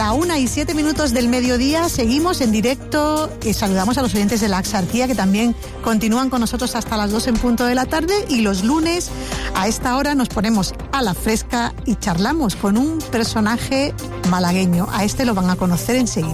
La 1:07 del mediodía, seguimos en directo y saludamos a los oyentes de la Axarquía que también continúan con nosotros hasta las 2 en punto de la tarde, y los lunes a esta hora nos ponemos a la fresca y charlamos con un personaje malagueño. A este lo van a conocer enseguida.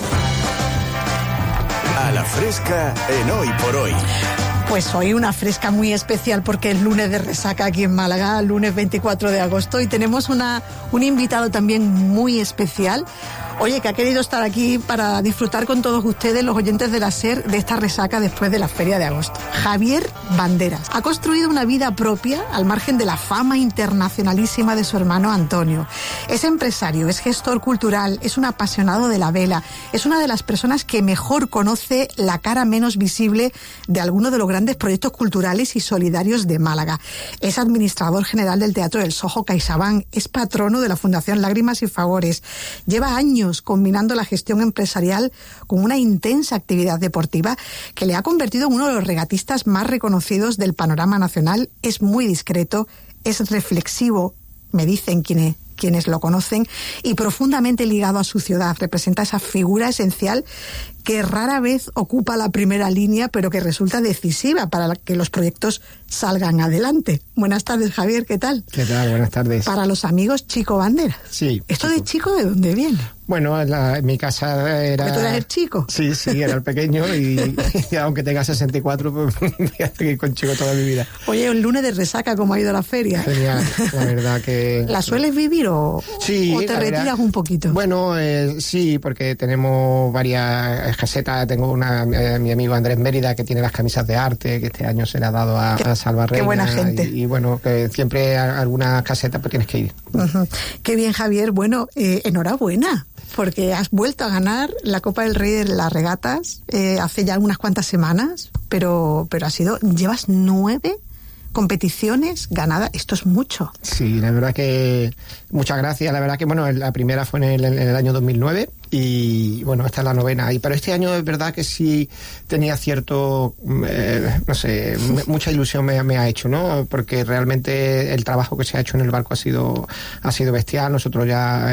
A la fresca en Hoy por Hoy. Pues hoy una fresca muy especial porque es lunes de resaca aquí en Málaga, lunes 24 de agosto, y tenemos un invitado también muy especial. Oye, que ha querido estar aquí para disfrutar con todos ustedes, los oyentes de la SER, de esta resaca después de la Feria de Agosto. Javier Banderas ha construido una vida propia al margen de la fama internacionalísima de su hermano Antonio. Es empresario, es gestor cultural, es un apasionado de la vela, es una de las personas que mejor conoce la cara menos visible de algunos de los grandes proyectos culturales y solidarios de Málaga. Es administrador general del Teatro del Soho CaixaBank, es patrono de la Fundación Lágrimas y Favores, lleva años combinando la gestión empresarial con una intensa actividad deportiva que le ha convertido en uno de los regatistas más reconocidos del panorama nacional. Es muy discreto, es reflexivo, me dicen quienes lo conocen, y profundamente ligado a su ciudad. Representa esa figura esencial que rara vez ocupa la primera línea, pero que resulta decisiva para que los proyectos salgan adelante. Buenas tardes, Javier, ¿qué tal? ¿Qué tal? Buenas tardes. Para los amigos, Chico Banderas. Sí. ¿Esto de Chico de dónde viene? Bueno, en mi casa era... ¿Porque tú eras el chico? Sí, era el pequeño y aunque tenga 64, pues voy a seguir con Chico toda mi vida. Oye, un lunes de resaca, ¿cómo ha ido la feria? Genial, la verdad que... ¿La sueles vivir o te retiras un poquito? Bueno, sí, porque tenemos varias casetas. Tengo mi amigo Andrés Mérida, que tiene las camisas de arte, que este año se le ha dado a Salvarreina. Qué buena gente. Y bueno, que siempre a algunas casetas pues tienes que ir. Uh-huh. Qué bien, Javier. Bueno, enhorabuena, porque has vuelto a ganar la Copa del Rey de las regatas hace ya unas cuantas semanas, pero llevas 9 competiciones ganadas. Esto es mucho. Sí, la verdad que muchas gracias. La verdad que bueno, la primera fue en el año 2009 y bueno, esta es la 9ª. Pero este año es verdad que sí tenía cierto, no sé, mucha ilusión me ha hecho, ¿no? Porque realmente el trabajo que se ha hecho en el barco ha sido bestial. Nosotros ya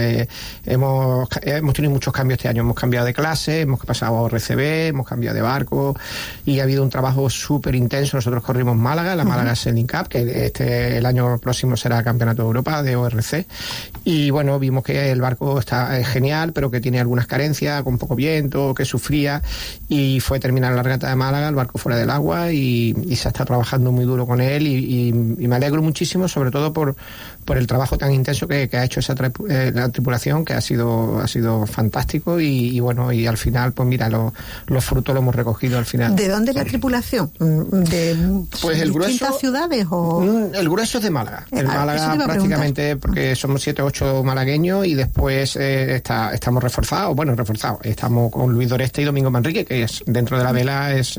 hemos tenido muchos cambios este año. Hemos cambiado de clase, hemos pasado a ORCB, hemos cambiado de barco y ha habido un trabajo súper intenso. Nosotros corrimos Málaga, la Málaga Sailing Cup, que el año próximo será Campeonato de Europa de ORC. Y bueno, vimos que el barco está genial, pero que tiene algunas carencias, con poco viento, que sufría, y fue terminar la regata de Málaga, el barco fuera del agua, y se está trabajando muy duro con él, y me alegro muchísimo, sobre todo por el trabajo tan intenso que ha hecho la tripulación, que ha sido fantástico, y bueno, y al final, pues mira, los frutos los hemos recogido al final. ¿De dónde es la tripulación? ¿De pues distintas ciudades o...? El grueso es de Málaga. En Málaga prácticamente, porque somos 7 o 8 malagueños, y después estamos reforzados. Estamos con Luis Doreste y Domingo Manrique, que es dentro de la vela es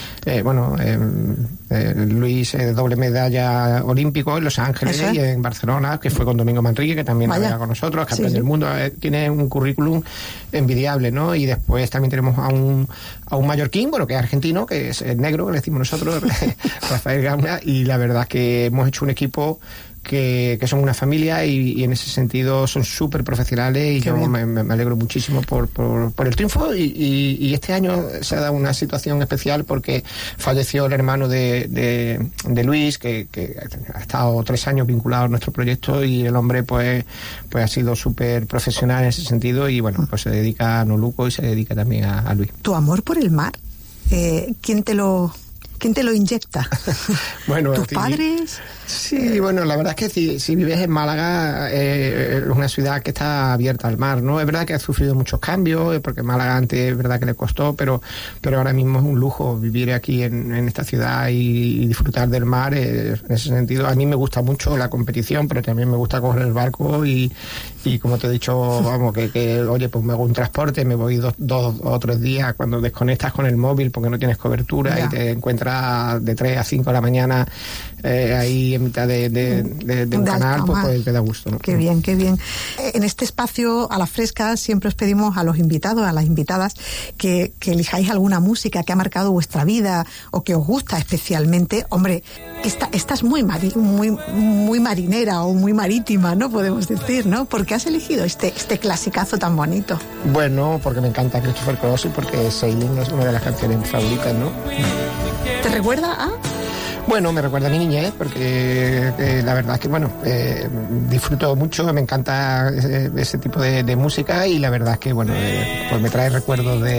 Luis doble medalla olímpico en Los Ángeles y en Barcelona, que fue con Domingo Manrique, que también ha con nosotros, campeón del mundo. Tiene un currículum envidiable, ¿no? Y después también tenemos a un mallorquín, bueno, que es argentino, que es el negro, que le decimos nosotros, Rafael Gauna, y la verdad es que hemos hecho un equipo que son una familia, y en ese sentido son súper profesionales, y yo me alegro muchísimo por el triunfo, y este año se ha dado una situación especial porque falleció el hermano de Luis, que ha estado 3 años vinculado a nuestro proyecto, y el hombre pues ha sido súper profesional en ese sentido, y bueno, pues se dedica a Noluco y se dedica también a Luis. ¿Tu amor por el mar? ¿Quién te lo inyecta? Bueno, ¿tus padres? Sí, bueno, la verdad es que si vives en Málaga, es una ciudad que está abierta al mar, ¿no? Es verdad que ha sufrido muchos cambios, porque Málaga antes es verdad que le costó, pero ahora mismo es un lujo vivir aquí en esta ciudad y disfrutar del mar. En ese sentido, a mí me gusta mucho la competición, pero también me gusta coger el barco y como te he dicho, vamos, que oye, pues me hago un transporte, me voy 2 o 3 días cuando desconectas con el móvil porque no tienes cobertura y te encuentras hora de 3 a 5 de la mañana, ahí en mitad de un canal, pues te da gusto, ¿no? Qué bien, qué bien. En este espacio, a la fresca, siempre os pedimos a los invitados, a las invitadas, que elijáis alguna música que ha marcado vuestra vida o que os gusta especialmente. Hombre, esta es muy marinera o muy marítima, ¿no? Podemos decir, ¿no? ¿Por qué has elegido este clasicazo tan bonito? Bueno, porque me encanta Christopher Cross y porque Sailing es una de las canciones favoritas, ¿no? ¿Te recuerda a...? Bueno, me recuerda a mi niñez, porque la verdad es que, bueno, disfruto mucho, me encanta ese tipo de música y la verdad es que, bueno, pues me trae recuerdos de